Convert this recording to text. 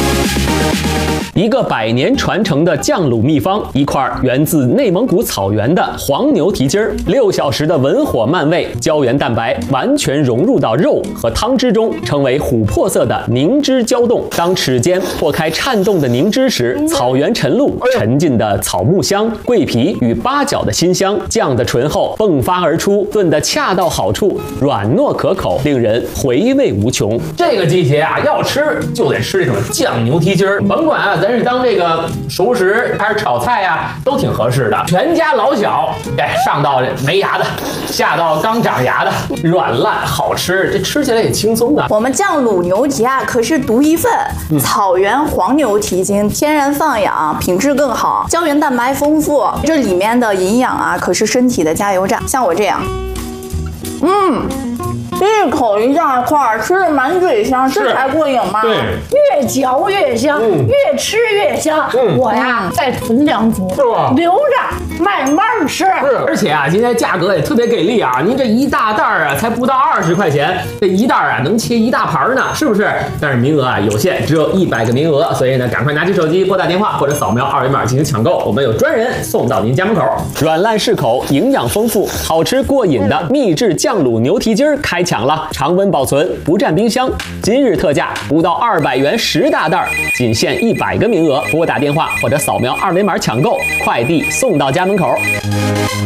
一个100年传承的酱卤秘方，一块源自内蒙古草原的黄牛蹄筋儿，6小时的文火慢煨，胶原蛋白完全融入到肉和汤汁中，成为琥珀色的凝脂胶冻。当齿间破开颤动的凝脂时，草原晨露、沉浸的草木香、桂皮与八角的辛香，酱的醇厚迸发而出，炖得恰到好处，软糯可口，令人回味无穷。 这个季节啊，要吃就得吃这种酱牛蹄筋儿，甭管啊，咱是当这个熟食还是炒菜呀，都挺合适的。全家老小，上到没牙的，下到刚长牙的，软烂好吃，这吃起来也轻松啊。 我们酱卤牛蹄啊，可是独一份，草原黄牛蹄筋，天然放养，品质更好，胶原蛋白丰富，这里面的营养啊，可是身体的加油站。像我这样，一口一大块，吃的满嘴香，这才过瘾嘛。 对， 越嚼越香，越吃越香。我呀，再囤2组， 是吧？ 留着慢慢吃。 而且啊，今天价格也特别给力啊！您这一大袋啊，才不到20块钱，这一袋啊能切一大盘呢，是不是？但是名额啊有限，只有100个名额，所以呢，赶快拿起手机拨打电话或者扫描2维码进行抢购，我们有专人送到您家门口。 软烂适口，营养丰富，好吃过瘾的秘制酱卤牛蹄筋儿开抢了！常温保存，不占冰箱。今日特价不到200元10大袋，仅限100个名额，拨打电话或者扫描2维码抢购，快递送到家门口。